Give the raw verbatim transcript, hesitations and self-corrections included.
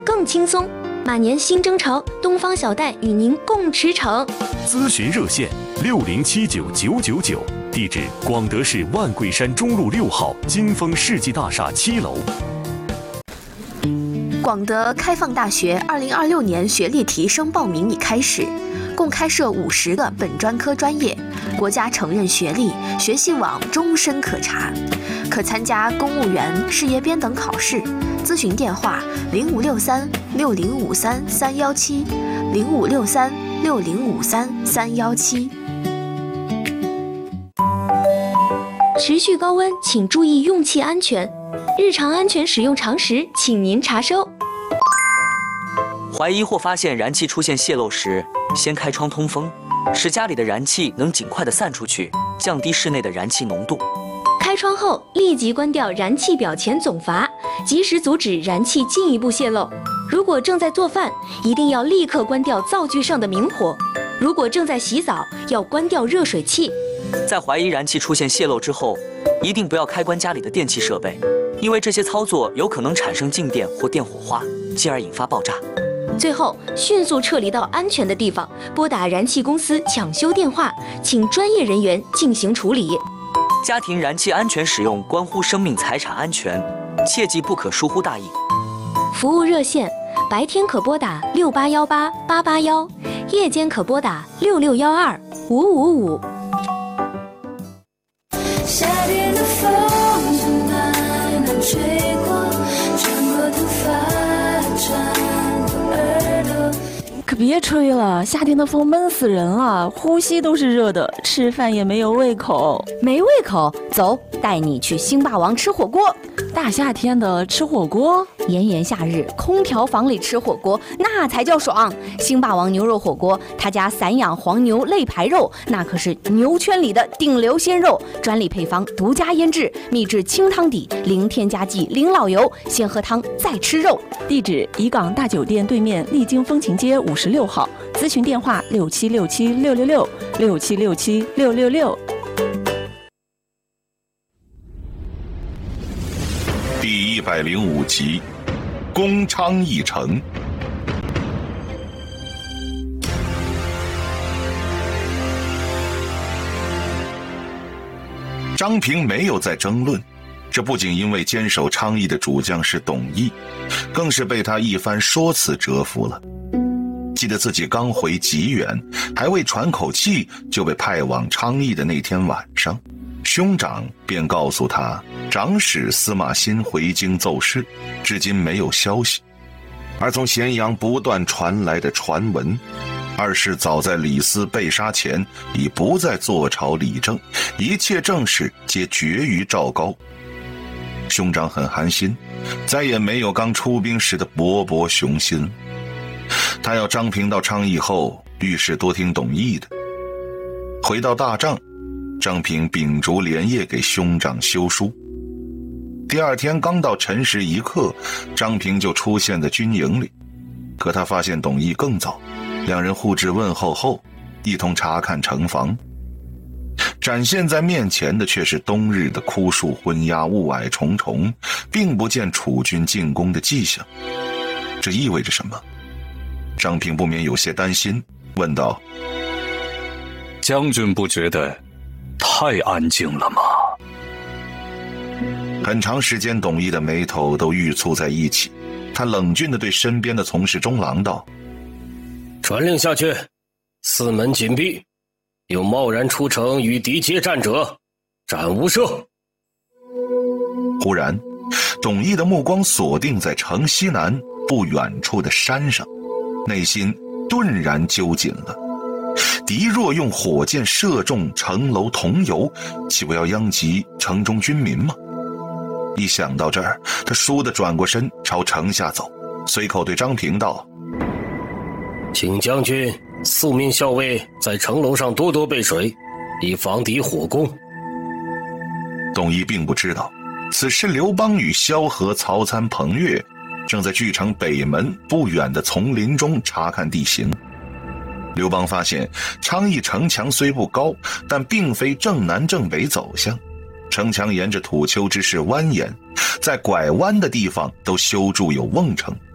更轻松。马年新征潮，东方小贷与您共驰骋。 咨询热线六零七九九九九，地址广德市万桂山中路六号金丰世纪大厦七楼。 广德开放大学二零二六年学历提升报名已开始，共开设五十个本专科专业，国家承认学历，学习网终身可查，可参加公务员、事业编等考试。咨询电话零五六三六零五三三幺七，零五六三六零五三三幺七。 持续高温，请注意用气安全。日常安全使用常识，请您查收。 怀疑或发现燃气出现泄漏时，先开窗通风，使家里的燃气能尽快的散出去，降低室内的燃气浓度。 开窗后立即关掉燃气表前总阀，及时阻止燃气进一步泄漏。如果正在做饭，一定要立刻关掉灶具上的明火。如果正在洗澡，要关掉热水器。 在怀疑燃气出现泄漏之后，一定不要开关家里的电器设备，因为这些操作有可能产生静电或电火花，进而引发爆炸。 最后，迅速撤离到安全的地方，拨打燃气公司抢修电话，请专业人员进行处理。 家庭燃气安全使用关乎生命财产安全，切记不可疏忽大意。 服务热线：白天可拨打六八幺八八八幺，夜间可拨打六六幺二五五五。 夏天的风从慢慢吹过，穿过头发，穿过耳朵。 可别吹了，夏天的风闷死人了，呼吸都是热的，吃饭也没有胃口。 没胃口，走，带你去星霸王吃火锅。 大夏天的吃火锅， 炎炎夏日，空调房里吃火锅那才叫爽。星霸王牛肉火锅，他家散养黄牛肋排肉，那可是牛圈里的顶流鲜肉，专利配方，独家腌制，秘制清汤底，零添加剂，零老油，先喝汤再吃肉。 地址：怡港大酒店对面丽晶风情街五十六号，咨询电话六七六七六六六六七六七六六六。 第一百零五集，公昌一城。张平没有再争论，这不仅因为坚守昌邑的主将是董翳，更是被他一番说辞折服了。记得自己刚回济远，还未喘口气，就被派往昌邑的那天晚上，兄长便告诉他，长史司马欣回京奏事，至今没有消息。而从咸阳不断传来的传闻，二世早在李斯被杀前已不再坐朝理政，一切政事皆决于赵高。兄长很寒心，再也没有刚出兵时的勃勃雄心。他要张平到昌邑后，遇事多听董翳的。回到大帐，张平秉烛连夜给兄长修书。第二天刚到辰时一刻，张平就出现在军营里。可他发现董翳更早，两人互致问候后，一同查看城防。展现在面前的却是冬日的枯树昏鸦，雾霭重重，并不见楚军进攻的迹象。这意味着什么？张平不免有些担心，问道： 将军不觉得太安静了吗？ 很长时间，董翳的眉头都郁蹙在一起，他冷峻地对身边的从事中郎道： 传令下去，四门紧闭，有贸然出城与敌接战者，斩无赦。 忽然，董翳的目光锁定在城西南不远处的山上，内心顿然揪紧了。敌若用火箭射中城楼铜油，岂不要殃及城中军民吗？一想到这儿，他倏地转过身朝城下走，随口对张平道： 请将军四面校尉在城楼上多多备水，以防敌火攻。 董翳并不知道，此时刘邦与萧何、曹参、彭越正在距城北门不远的丛林中查看地形。刘邦发现昌邑城墙虽不高，但并非正南正北走向，城墙沿着土丘之势蜿蜒，在拐弯的地方都修筑有瓮城，